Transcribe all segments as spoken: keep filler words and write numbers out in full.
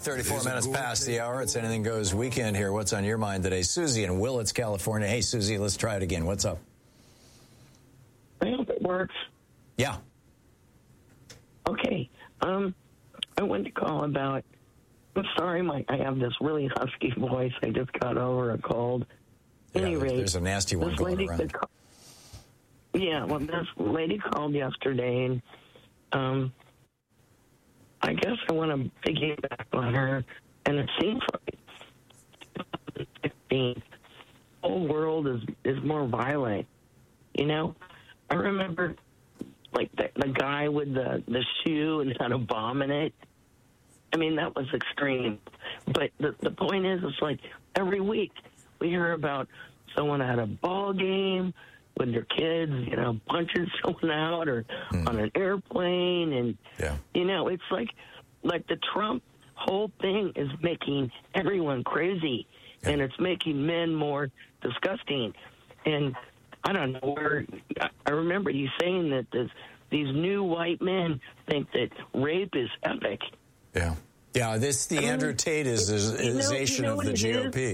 back. thirty-four minutes past the hour. It's Anything Goes weekend here. What's on your mind today? Susie in Willits, California. Hey, Susie, let's try it again. What's up? I hope it works. Yeah. Okay. Um, I wanted to call about. I'm sorry, my I have this really husky voice. I just got over a cold. Yeah, Any there's, rate, there's a nasty one going around. Call, yeah, well, this lady called yesterday, and um, I guess I want to piggyback on her. And it seems like the whole world is is more violent. You know, I remember like the, the guy with the the shoe and had a bomb in it. I mean, that was extreme. But the the point is, it's like every week we hear about someone at a ball game with their kids, you know, punching someone out, or mm. on an airplane, and yeah. you know, it's like like the Trump whole thing is making everyone crazy, yeah. and it's making men more disgusting. And I don't know where. I remember you saying that this, these new white men think that rape is epic. Yeah. Yeah, this the I mean, Andrew Tate is isization you know, you know of the G O P.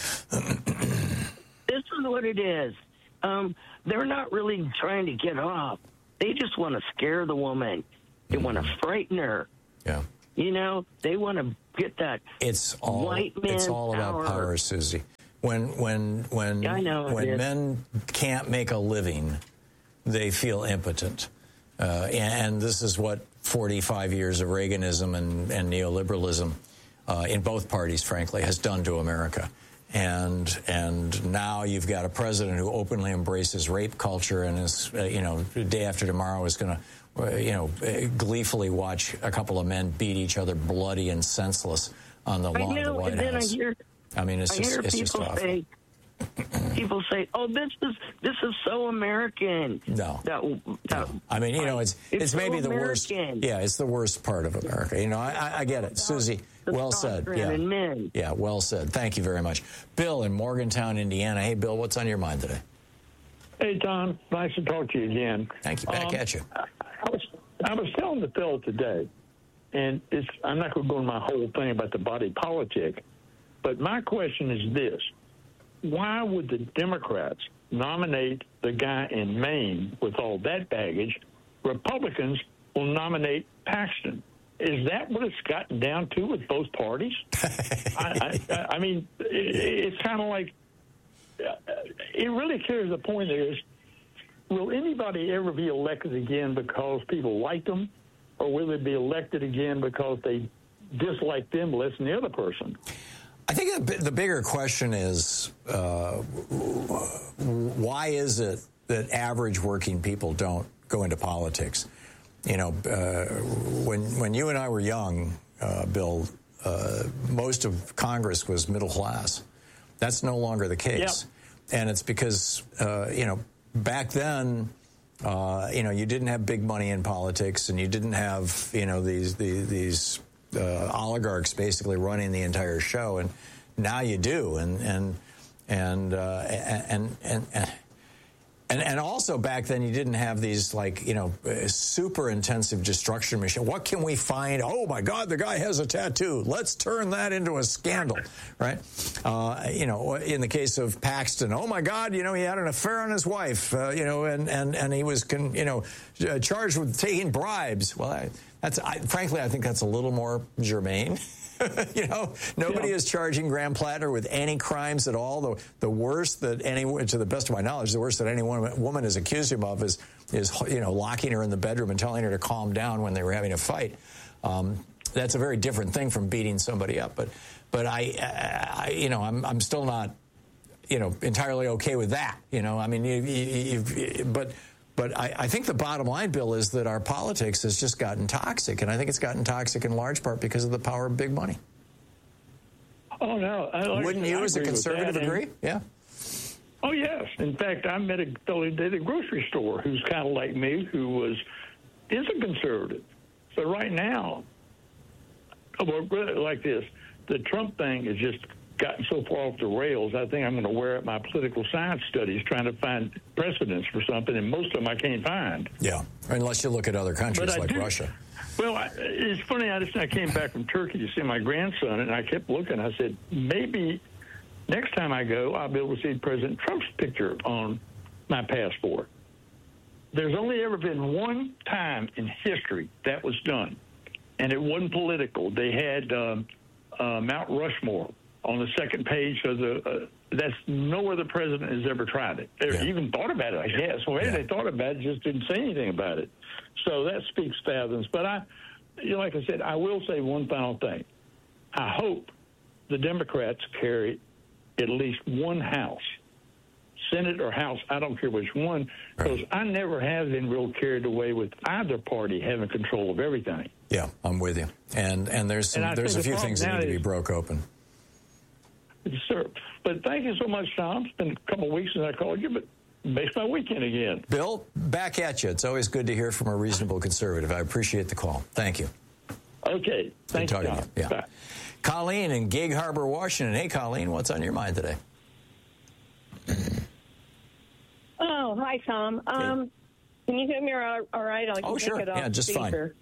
This is what it is. Um, they're not really trying to get off. They just want to scare the woman. They mm. want to frighten her. Yeah. You know, they want to get that it's all, white man It's all power. about power, Susie. When when when yeah, I know when men can't make a living, they feel impotent. Uh, and, and this is what forty-five years of Reaganism and, and neoliberalism uh, in both parties, frankly, has done to America. And and now you've got a president who openly embraces rape culture and is, uh, you know, day after tomorrow is going to, uh, you know, gleefully watch a couple of men beat each other bloody and senseless on the lawn of the White and then House. I, hear, I mean, it's I just hear it's just people awful. Say, people say, "Oh, this is this is so American." No, that, that, no. I mean, you know, it's it's, it's maybe so the worst. American. Yeah, it's the worst part of America. You know, I, I, I get it, Susie. Well said. Yeah, and men. yeah, well said. Thank you very much, Bill in Morgantown, Indiana. Hey, Bill, what's on your mind today? Hey, Tom. Nice to talk to you again. Thank you. Back um, at you. I, I was I was telling the fellow today, and it's I'm not going to go into my whole thing about the body politic, but my question is this. Why would the Democrats nominate the guy in Maine with all that baggage? Republicans will nominate Paxton. Is that what it's gotten down to with both parties? I, I, I mean, it, it's kind of like, it really carries the point is, will anybody ever be elected again because people like them, or will they be elected again because they dislike them less than the other person? I think the bigger question is, uh, why is it that average working people don't go into politics? You know, uh, when when you and I were young, uh, Bill, uh, most of Congress was middle class. That's no longer the case. Yeah. And it's because, uh, you know, back then, uh, you know, you didn't have big money in politics, and you didn't have, you know, these these, these uh, oligarchs basically running the entire show, and now you do, and and and uh, and, and and and and also back then you didn't have these, like, you know, super intensive destruction machine. What can we find? Oh my God, the guy has a tattoo. Let's turn that into a scandal, right? Uh, you know, in the case of Paxton, oh my God, you know, he had an affair on his wife, uh, you know, and and and he was, con, you know, charged with taking bribes. Well, I, that's I, frankly, I think that's a little more germane. You know, nobody yeah. is charging Graham Plattner with any crimes at all. The, the worst that any, to the best of my knowledge, the worst that any woman, woman is accused him of is, is, you know, locking her in the bedroom and telling her to calm down when they were having a fight. Um, that's a very different thing from beating somebody up. But, but I, I you know, I'm, I'm still not, you know, entirely okay with that. You know, I mean, you, you, you, but. But I, I think the bottom line, Bill, is that our politics has just gotten toxic, and I think it's gotten toxic in large part because of the power of big money. Oh, no. I, like, Wouldn't you, I as a conservative, agree? Yeah. Oh, yes. In fact, I met a fellow at the grocery store who's kind of like me, who was is a conservative. So right now, like this, the Trump thing is just gotten so far off the rails, I think I'm going to wear out my political science studies trying to find precedents for something, and most of them I can't find. Yeah, unless you look at other countries but like do, Russia. Well, I, it's funny. I just I came back from Turkey to see my grandson, and I kept looking. I said, maybe next time I go, I'll be able to see President Trump's picture on my passport. There's only ever been one time in history that was done, and it wasn't political. They had um, uh, Mount Rushmore on the second page of the. Uh, that's no other president has ever tried it. They yeah. even thought about it, I guess. Well, maybe yeah. they thought about it, just didn't say anything about it. So that speaks thousands. But I, you know, like I said, I will say one final thing. I hope the Democrats carry at least one House, Senate or House. I don't care which one, because right. I never have been real carried away with either party having control of everything. Yeah, I'm with you. And and there's some, and there's a few things that need to be broke open. Sir, but thank you so much, Tom. It's been a couple of weeks since I called you, but makes my weekend again. Bill, back at you. It's always good to hear from a reasonable conservative. I appreciate the call. Thank you. Okay. Thank you, Tom. Yeah. Bye. Colleen in Gig Harbor, Washington. Hey, Colleen, what's on your mind today? Oh, hi, Tom. Um, hey. Can you hear me all right? I'll oh, sure. It off yeah, just speaker.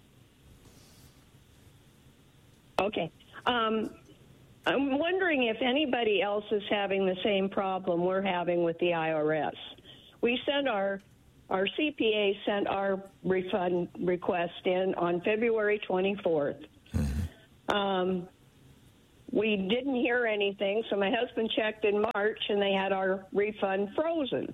fine. Okay. Um, I'm wondering if anybody else is having the same problem we're having with the I R S. We sent our, our C P A sent our refund request in on February twenty-fourth. Mm-hmm. Um, we didn't hear anything, so my husband checked in March, and they had our refund frozen.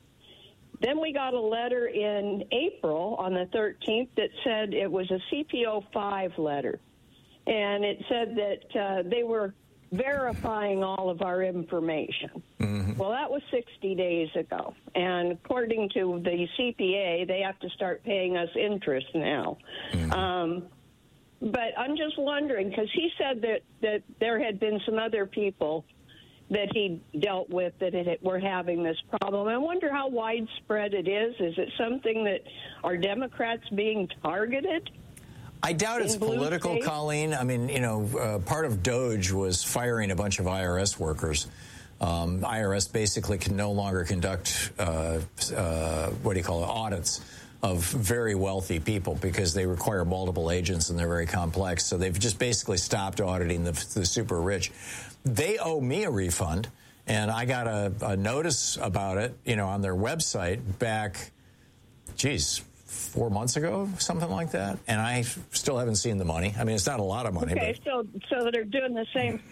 Then we got a letter in April on the thirteenth that said it was a C P O five letter. And it said that uh, they were verifying all of our information. Mm-hmm. Well, that was sixty days ago. And according to the C P A, they have to start paying us interest now. Mm-hmm. Um, but I'm just wondering, because he said that, that there had been some other people that he dealt with that it, were having this problem. I wonder how widespread it is. Is it something that are Democrats being targeted? I doubt it's political, state? Colleen. I mean, you know, uh, part of DOGE was firing a bunch of I R S workers. Um, I R S basically can no longer conduct, uh, uh, what do you call it, audits of very wealthy people because they require multiple agents and they're very complex. So they've just basically stopped auditing the, the super rich. They owe me a refund, and I got a, a notice about it, you know, on their website back, geez, four months ago, something like that, and I still haven't seen the money. I mean, it's not a lot of money. Okay, but so so they're doing the same.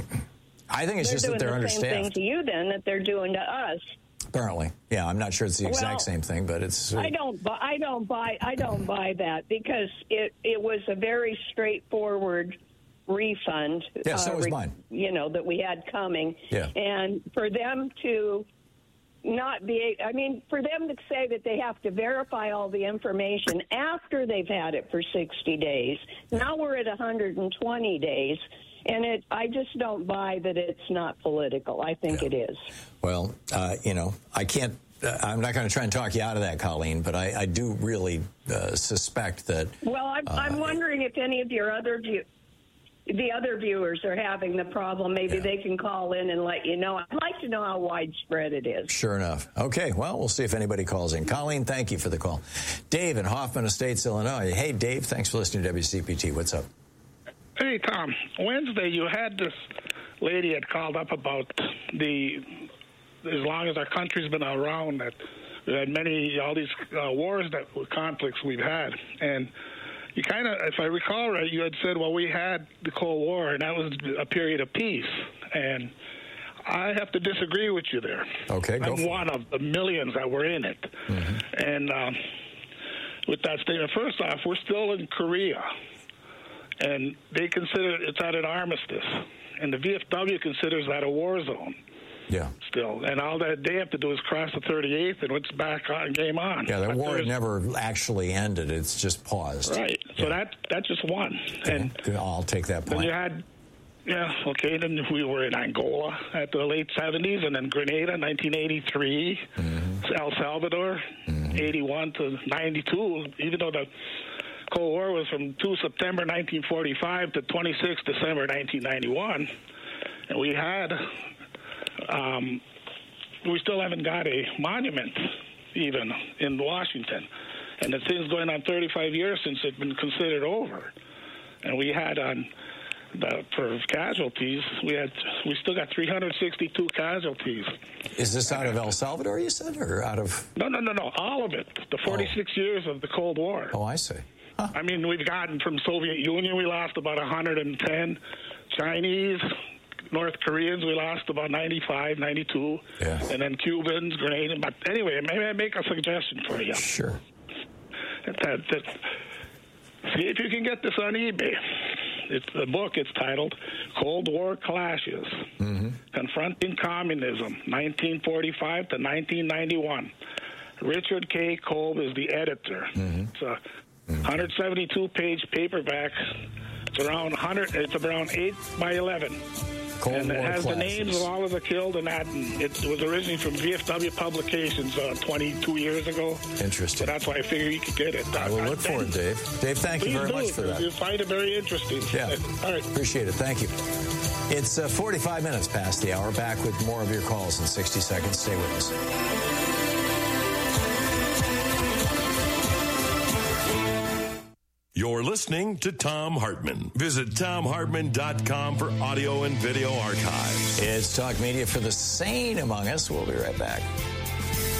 I think it's just that they're the understaffed. Same thing to you, then, that they're doing to us. Apparently, yeah. I'm not sure it's the exact well, same thing, but it's. Uh, I don't. buy I don't buy. I don't buy that because it it was a very straightforward refund. Yeah, so uh, was re- mine. You know, that we had coming. Yeah. And for them to not be, I mean, for them to say that they have to verify all the information after they've had it for sixty days. Now we're at one hundred twenty days. And it, I just don't buy that it's not political. I think yeah. it is. Well, uh, you know, I can't, uh, I'm not going to try and talk you out of that, Colleen, but I, I do really uh, suspect that. Well, I'm, uh, I'm wondering if any of your other view, the other viewers are having the problem. Maybe yeah. they can call in and let you know. I'd like to know how widespread it is. Sure enough. Okay, well, we'll see if anybody calls in. Colleen, thank you for the call. Dave in Hoffman Estates, Illinois. Hey, Dave, thanks for listening to W C P T. What's up? Hey, Tom. Wednesday, you had this lady had called up about the, as long as our country's been around, that we had many, all these uh, wars, that conflicts we've had. And you kind of, if I recall right, you had said, well, we had the Cold War, and that was a period of peace. And I have to disagree with you there. Okay, go I'm for one it. of the millions that were in it. Mm-hmm. And um, with that statement, first off, we're still in Korea. And they consider it's at an armistice. And the V F W considers that a war zone. Yeah. Still. And all that they have to do is cross the thirty-eighth, and it's back on, game on. Yeah, the but war never actually ended. It's just paused. Right. So yeah. that that's just one. Okay. And I'll take that point. Then you had, yeah, okay, then we were in Angola at the late seventies, and then Grenada, nineteen eighty-three, mm-hmm. El Salvador, mm-hmm. eighty-one to ninety-two, even though the Cold War was from two September nineteen forty-five to twenty-six December nineteen ninety-one, and we had, um, we still haven't got a monument even in Washington. And the thing's going on thirty-five years since it's been considered over. And we had on the, for casualties, we had we still got three hundred sixty-two casualties. Is this out of El Salvador, you said, or out of? No, no, no, no. All of it. The forty-six oh. years of the Cold War. Oh, I see. Huh. I mean, we've gotten from Soviet Union, we lost about one hundred ten. Chinese, North Koreans, we lost about ninety-five, ninety-two. Yeah. And then Cubans, Grenadians. But anyway, maybe I make a suggestion for you. Sure. That, that, see if you can get this on eBay. It's the book. It's titled Cold War Clashes, mm-hmm. Confronting Communism, nineteen forty-five to nineteen ninety-one. Richard K. Kolb is the editor. Mm-hmm. It's a mm-hmm. one hundred seventy-two page paperback. It's around one hundred. It's around eight by eleven. Cold and it War has clashes. The names of all of the killed and that. And it was originally from V F W Publications uh, twenty-two years ago. Interesting. So that's why I figured you could get it. I will look I, for it, Dave. Dave, thank you very do, much for that. You'll find it very interesting. Yeah. All right. Appreciate it. Thank you. It's uh, forty-five minutes past the hour. Back with more of your calls in sixty seconds. Stay with us. You're listening to Thom Hartmann. Visit Thom Hartmann dot com for audio and video archives. It's Talk Media for the sane among us. We'll be right back.